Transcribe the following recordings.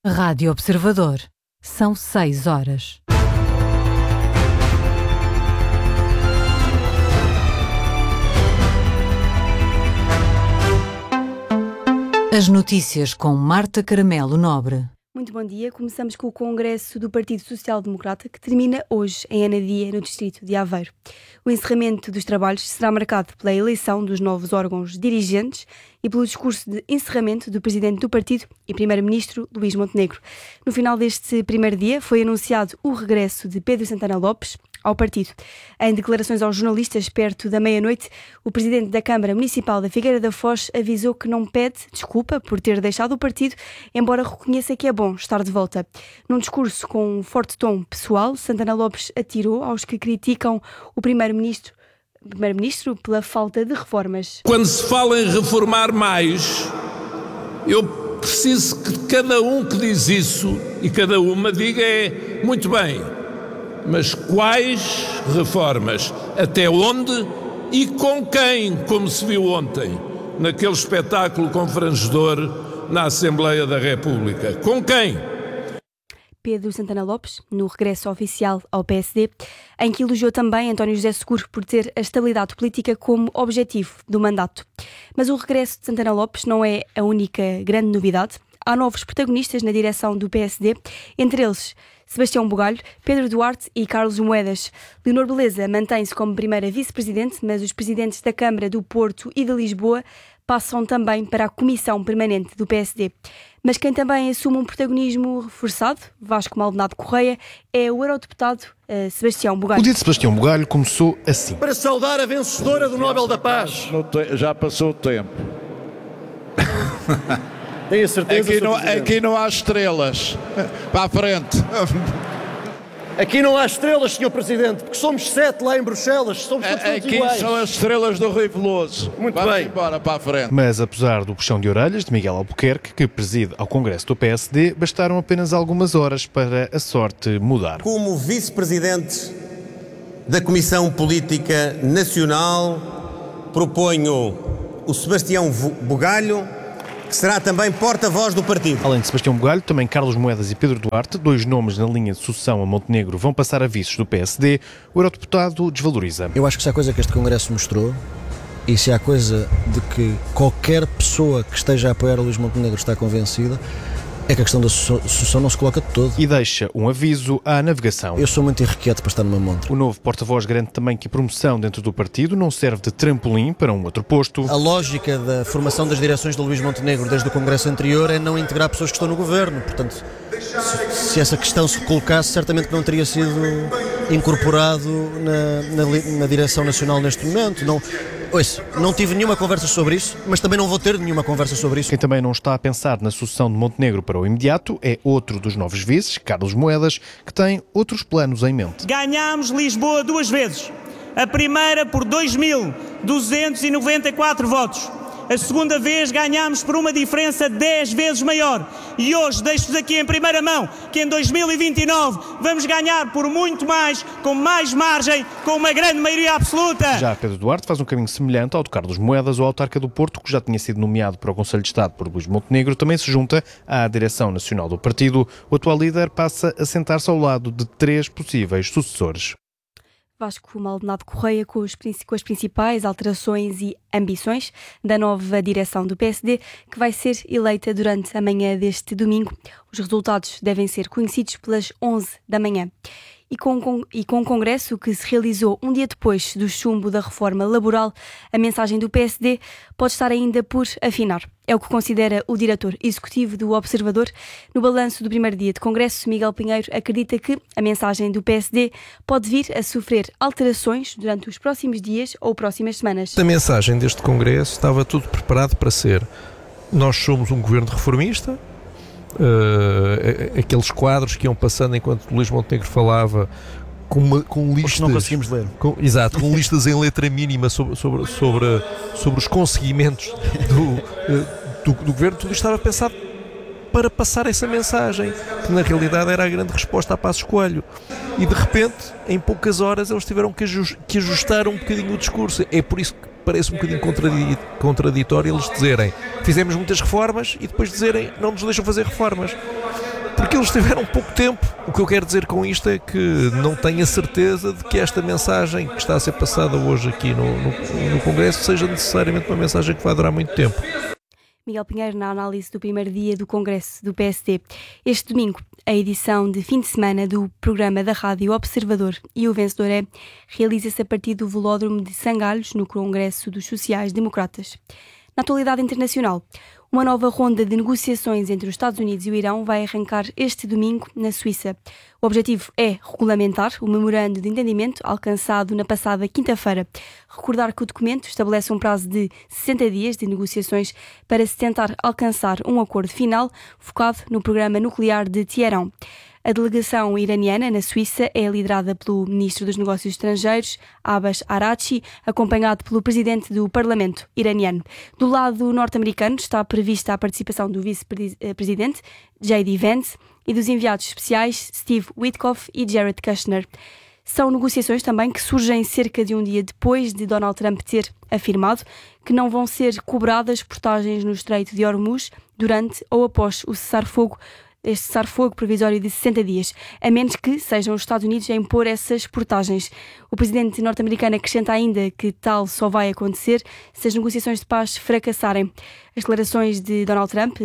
Rádio Observador. São 6 horas. As notícias com Marta Caramelo Nobre. Muito bom dia. Começamos com o Congresso do Partido Social Democrata, que termina hoje em Anadia, no distrito de Aveiro. O encerramento dos trabalhos será marcado pela eleição dos novos órgãos dirigentes e pelo discurso de encerramento do presidente do partido e primeiro-ministro Luís Montenegro. No final deste primeiro dia foi anunciado o regresso de Pedro Santana Lopes ao partido. Em declarações aos jornalistas perto da meia-noite, o presidente da Câmara Municipal da Figueira da Foz avisou que não pede desculpa por ter deixado o partido, embora reconheça que é bom estar de volta. Num discurso com um forte tom pessoal, Santana Lopes atirou aos que criticam o primeiro-ministro pela falta de reformas. Quando se fala em reformar mais, eu preciso que cada um que diz isso e cada uma diga muito bem, mas quais reformas? Até onde e com quem, como se viu ontem, naquele espetáculo confrangedor na Assembleia da República? Com quem? Pedro Santana Lopes, no regresso oficial ao PSD, em que elogiou também António José Seguro por ter a estabilidade política como objetivo do mandato. Mas o regresso de Santana Lopes não é a única grande novidade. Há novos protagonistas na direção do PSD, entre eles Sebastião Bugalho, Pedro Duarte e Carlos Moedas. Leonor Beleza mantém-se como primeira vice-presidente, mas os presidentes da Câmara do Porto e de Lisboa passam também para a Comissão Permanente do PSD. Mas quem também assume um protagonismo reforçado, Vasco Maldonado Correia, é o eurodeputado Sebastião Bugalho. O dia de Sebastião Bugalho começou assim. Para saudar a vencedora do Nobel da Paz. Já passou o tempo. Tenho a certeza. Aqui não há estrelas. Para a frente. Aqui não há estrelas, Sr. Presidente, porque somos 7 lá em Bruxelas. Somos todos aqui iguais. São as estrelas do Rui Veloso. Muito Vamos bem. embora para a frente. Mas apesar do puxão de orelhas de Miguel Albuquerque, que preside ao Congresso do PSD, bastaram apenas algumas horas para a sorte mudar. Como vice-presidente da Comissão Política Nacional, proponho o Sebastião Bugalho, que será também porta-voz do partido. Além de Sebastião Bugalho, também Carlos Moedas e Pedro Duarte, dois nomes na linha de sucessão a Montenegro, vão passar a vices do PSD. O eurodeputado desvaloriza. Eu acho que se há coisa que este Congresso mostrou, e se há coisa de que qualquer pessoa que esteja a apoiar o Luís Montenegro está convencida, é que a questão da sucessão não se coloca de todo. E deixa um aviso à navegação. Eu sou muito irrequieto para estar numa montra. O novo porta-voz garante também que a promoção dentro do partido não serve de trampolim para um outro posto. A lógica da formação das direções do Luís Montenegro desde o Congresso anterior é não integrar pessoas que estão no governo. Portanto, se essa questão se colocasse, certamente que não teria sido incorporado na direção nacional neste momento. Não tive nenhuma conversa sobre isso, mas também não vou ter nenhuma conversa sobre isso. Quem também não está a pensar na sucessão de Montenegro para o imediato é outro dos novos vices, Carlos Moedas, que tem outros planos em mente. Ganhámos Lisboa 2 vezes. A primeira por 2.294 votos. A segunda vez ganhámos por uma diferença 10 vezes maior. E hoje deixo-vos aqui em primeira mão que em 2029 vamos ganhar por muito mais, com mais margem, com uma grande maioria absoluta. Já Pedro Duarte faz um caminho semelhante ao de Carlos Moedas. O autarca do Porto, que já tinha sido nomeado para o Conselho de Estado por Luís Montenegro, também se junta à direção nacional do partido. O atual líder passa a sentar-se ao lado de 3 possíveis sucessores. Vasco Maldonado Correia com as principais alterações e ambições da nova direção do PSD, que vai ser eleita durante a manhã deste domingo. Os resultados devem ser conhecidos pelas 11 da manhã. E com o Congresso que se realizou um dia depois do chumbo da reforma laboral, a mensagem do PSD pode estar ainda por afinar. É o que considera o diretor executivo do Observador. No balanço do primeiro dia de Congresso, Miguel Pinheiro acredita que a mensagem do PSD pode vir a sofrer alterações durante os próximos dias ou próximas semanas. A mensagem deste Congresso estava tudo preparado para ser: nós somos um governo reformista. Aqueles quadros que iam passando enquanto Luís Montenegro falava, com listas, não conseguimos ler. Com listas em letra mínima sobre os conseguimentos do governo. Tudo estava pensado para passar essa mensagem, que na realidade era a grande resposta a Passos Coelho. E de repente, em poucas horas, eles tiveram que ajustar um bocadinho o discurso. É por isso que parece um bocadinho contraditório eles dizerem: fizemos muitas reformas, e depois dizerem: não nos deixam fazer reformas. porque eles tiveram pouco tempo. O que eu quero dizer com isto é que não tenho a certeza de que esta mensagem que está a ser passada hoje aqui no Congresso seja necessariamente uma mensagem que vai durar muito tempo. Miguel Pinheiro, na análise do primeiro dia do Congresso do PSD. Este domingo, a edição de fim de semana do programa da Rádio Observador e o Vencedor realiza-se a partir do Velódromo de Sangalhos, no Congresso dos Sociais-Democratas. Na atualidade internacional, uma nova ronda de negociações entre os Estados Unidos e o Irão vai arrancar este domingo na Suíça. O objetivo é regulamentar o memorando de entendimento alcançado na passada quinta-feira. Recordar que o documento estabelece um prazo de 60 dias de negociações para se tentar alcançar um acordo final focado no programa nuclear de Teherão. A delegação iraniana na Suíça é liderada pelo Ministro dos Negócios Estrangeiros, Abbas Araghchi, acompanhado pelo Presidente do Parlamento iraniano. Do lado norte-americano está prevista a participação do Vice-Presidente, J.D. Vance, e dos enviados especiais, Steve Witkoff e Jared Kushner. São negociações também que surgem cerca de um dia depois de Donald Trump ter afirmado que não vão ser cobradas portagens no Estreito de Hormuz durante ou após o cessar-fogo provisório de 60 dias, a menos que sejam os Estados Unidos a impor essas portagens. O presidente norte-americano acrescenta ainda que tal só vai acontecer se as negociações de paz fracassarem. As declarações de Donald Trump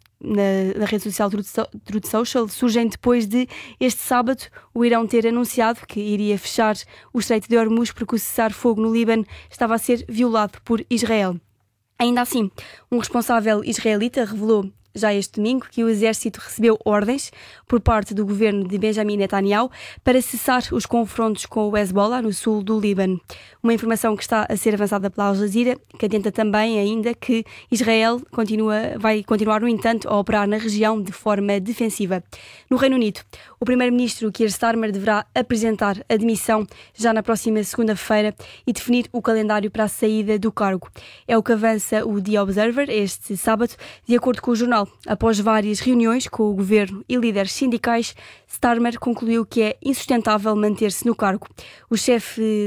na rede social Truth Social surgem depois de, este sábado, o Irão ter anunciado que iria fechar o Estreito de Hormuz porque o cessar-fogo no Líbano estava a ser violado por Israel. Ainda assim, um responsável israelita revelou já este domingo que o exército recebeu ordens por parte do governo de Benjamin Netanyahu para cessar os confrontos com o Hezbollah no sul do Líbano. Uma informação que está a ser avançada pela Al Jazeera, que adianta também ainda que Israel vai continuar, no entanto, a operar na região de forma defensiva. No Reino Unido, o primeiro-ministro Keir Starmer deverá apresentar a demissão já na próxima segunda-feira e definir o calendário para a saída do cargo. É o que avança o The Observer este sábado, de acordo com o jornal. Após várias reuniões com o governo e líderes sindicais, Starmer concluiu que é insustentável manter-se no cargo. O chefe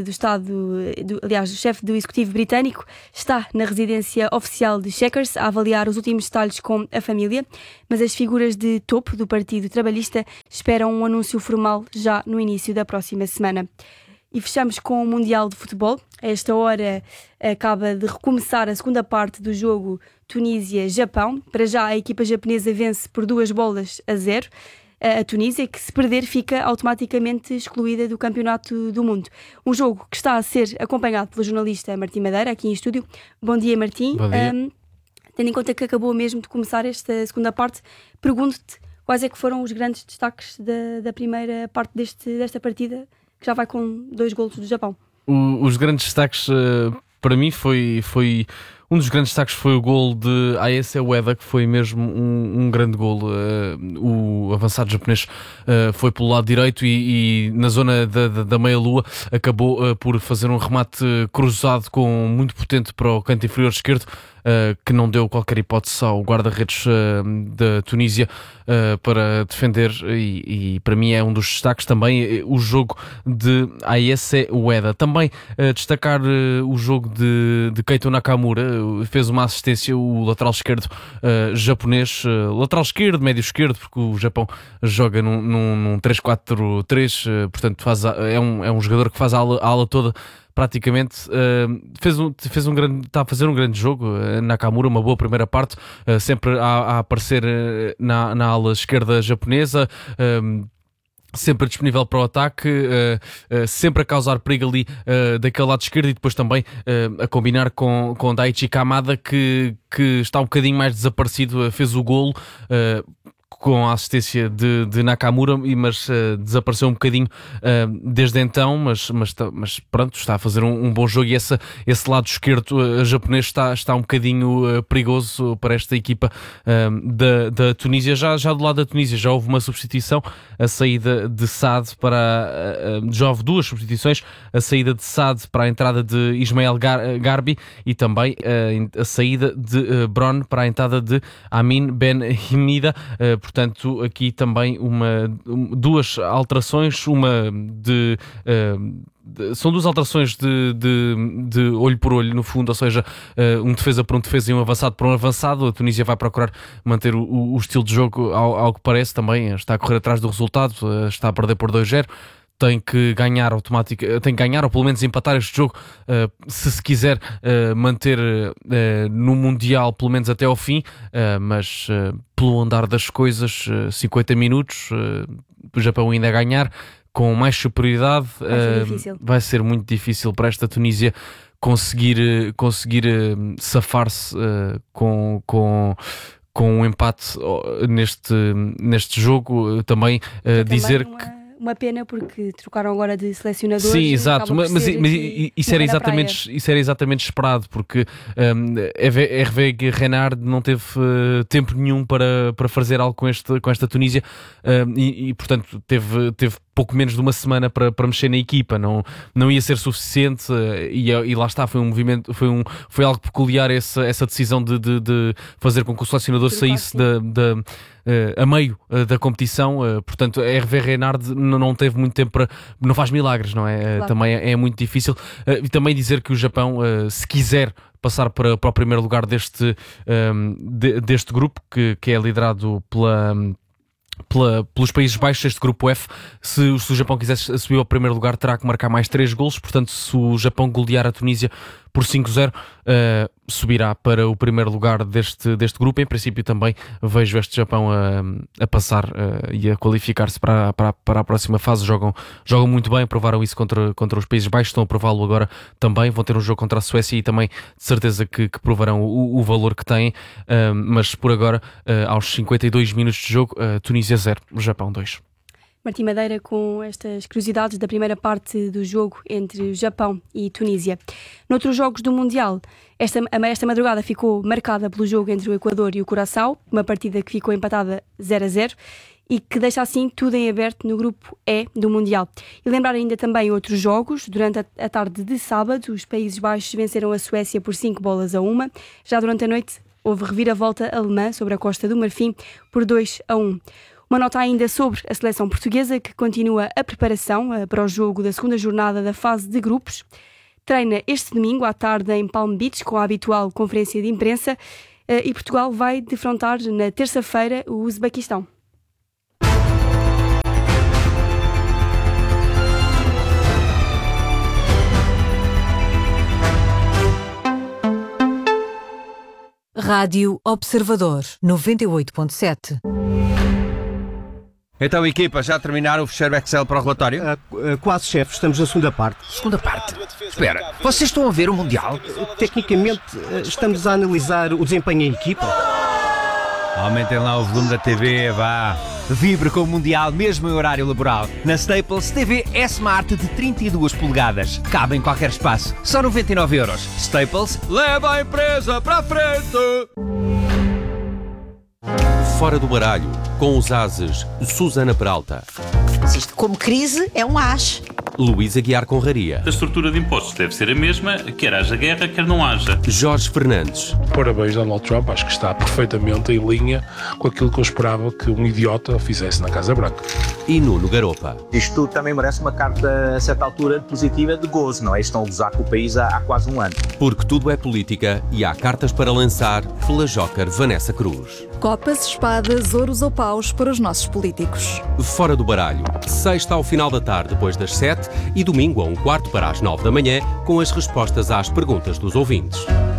o chefe do executivo britânico está na residência oficial de Chequers a avaliar os últimos detalhes com a família, mas as figuras de topo do Partido Trabalhista esperam um anúncio formal já no início da próxima semana. E fechamos com o Mundial de Futebol. A esta hora acaba de recomeçar a segunda parte do jogo Tunísia-Japão. Para já a equipa japonesa vence por 2-0 a Tunísia, que se perder fica automaticamente excluída do Campeonato do Mundo. Um jogo que está a ser acompanhado pelo jornalista Martim Madeira, aqui em estúdio. Bom dia, Martim. Bom dia. Tendo em conta que acabou mesmo de começar esta segunda parte, pergunto-te quais é que foram os grandes destaques da primeira parte desta partida, que já vai com 2 golos do Japão. Os grandes destaques, para mim, foi um dos grandes destaques foi o gol de Ayase Ueda, que foi mesmo um grande gol. O avançado japonês foi pelo lado direito e na zona da meia-lua acabou por fazer um remate cruzado muito potente para o canto inferior esquerdo, que não deu qualquer hipótese ao guarda-redes da Tunísia para defender, e para mim é um dos destaques também o jogo de Ayase Ueda. Também destacar o jogo de Keito Nakamura, fez uma assistência, o lateral esquerdo japonês, lateral esquerdo, médio esquerdo, porque o Japão joga num 3-4-3, portanto é um jogador que faz a ala toda praticamente. Está a fazer um grande jogo. Nakamura, uma boa primeira parte, sempre a aparecer na ala esquerda japonesa, sempre disponível para o ataque, sempre a causar perigo ali daquele lado esquerdo, e depois também a combinar com Daichi Kamada, que está um bocadinho mais desaparecido. Fez o golo com a assistência de Nakamura, mas desapareceu um bocadinho desde então, mas pronto, está a fazer um bom jogo, e esse lado esquerdo japonês está um bocadinho perigoso para esta equipa da Tunísia. Já do lado da Tunísia já houve uma substituição, a saída de Saad já houve 2 substituições, a saída de Saad para a entrada de Ismael Garbi, e também a saída de Bron para a entrada de Amin Ben Himida. portanto, aqui também duas alterações, são duas alterações de olho por olho, no fundo, ou seja, um defesa por um defesa e um avançado por um avançado. A Tunísia vai procurar manter o estilo de jogo, ao que parece, também está a correr atrás do resultado, está a perder por 2-0. Tem que ganhar ou pelo menos empatar este jogo se quiser manter no Mundial pelo menos até ao fim, mas pelo andar das coisas, 50 minutos, o Japão ainda a ganhar com mais superioridade, vai ser muito difícil para esta Tunísia conseguir safar-se com um empate neste jogo. Também dizer que uma pena porque trocaram agora de selecionador. Sim, exato, mas isso era exatamente esperado, porque Hervé Renard não teve tempo nenhum para fazer algo com esta Tunísia, e portanto teve pouco menos de uma semana para mexer na equipa, não ia ser suficiente, e lá está, foi um movimento, foi algo peculiar essa decisão de fazer com que o selecionador saísse a meio da competição. Portanto, Hervé Renard não teve muito tempo não faz milagres, não é? Claro. Também é muito difícil. E também dizer que o Japão, se quiser passar para o primeiro lugar deste grupo, que é liderado pelos Países Baixos, este grupo F, se o Japão quiser subir ao primeiro lugar, terá que marcar mais 3 golos. Portanto, se o Japão golear a Tunísia por 5-0, subirá para o primeiro lugar deste grupo. Em princípio, também vejo este Japão a passar e a qualificar-se para a próxima fase. Jogam muito bem, provaram isso contra os Países Baixos, estão a prová-lo agora também. Vão ter um jogo contra a Suécia e também de certeza que provarão o valor que têm. Mas por agora, aos 52 minutos de jogo, Tunísia 0, Japão 2. Martim Madeira com estas curiosidades da primeira parte do jogo entre Japão e Tunísia. Noutros jogos do Mundial, esta madrugada ficou marcada pelo jogo entre o Equador e o Curaçao, uma partida que ficou empatada 0-0 e que deixa assim tudo em aberto no grupo E do Mundial. E lembrar ainda também outros jogos. Durante a tarde de sábado, os Países Baixos venceram a Suécia por 5-1. Já durante a noite houve reviravolta alemã sobre a Costa do Marfim por 2-1. Uma nota ainda sobre a seleção portuguesa, que continua a preparação para o jogo da segunda jornada da fase de grupos. Treina este domingo à tarde em Palm Beach com a habitual conferência de imprensa, e Portugal vai defrontar na terça-feira o Uzbequistão. Rádio Observador 98.7. Então, equipa, já terminaram o fecheiro Excel para o relatório? Quase, chefe. Estamos na segunda parte. Segunda parte? Espera, vocês estão a ver o Mundial? Tecnicamente, estamos a analisar o desempenho em equipa. Aumentem lá o volume da TV, vá. Vibre com o Mundial mesmo em horário laboral. Na Staples, TV S-Smart de 32 polegadas. Cabe em qualquer espaço. Só 99€. Staples, leva a empresa para a frente! Fora do baralho, com os ases Susana Peralta. Isto, como crise, é um as. Luís Aguiar Conraria. A estrutura de impostos deve ser a mesma, quer haja guerra, quer não haja. Jorge Fernandes. Parabéns, Donald Trump. Acho que está perfeitamente em linha com aquilo que eu esperava que um idiota fizesse na Casa Branca. E Nuno Garopa. Isto também merece uma carta, a certa altura, positiva de gozo, não é? Estão a gozar com o país há quase um ano. Porque tudo é política e há cartas para lançar pela Joker Vanessa Cruz. Copas, espadas, ouros ou paus para os nossos políticos. Fora do baralho. Sexta ao final da tarde, depois das 7, e domingo a 1/4 para as 9 da manhã, com as respostas às perguntas dos ouvintes.